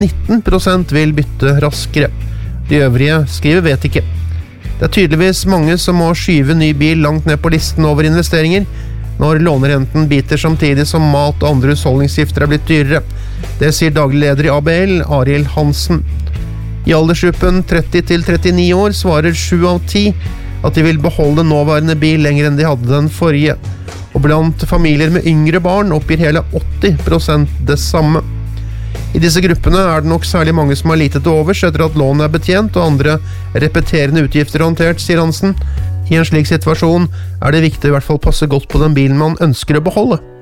19% vil bytte raskere. De øvrige skriver vet ikke. Det tydeligvis mange som må skyve ny bil langt ned på listen over investeringer, når lånerenten biter samtidig som mat og andre husholdningsgifter blitt dyrere. Det sier daglig leder i ABL, Arild Hansen. I aldersgruppen 30 til 39 år svarer 7 av 10 at de vil beholde nåværende bil lenger enn de hadde den forrige. Og blant familier med yngre barn oppgir hele 80% det samme. I disse gruppene det nok særlig mange som har lite til overs etter at lånet betjent og andre repeterende utgifter håndtert, sier Hansen. I en slik situasjon det viktig å i hvert fall passe godt på den bilen man ønsker å beholde.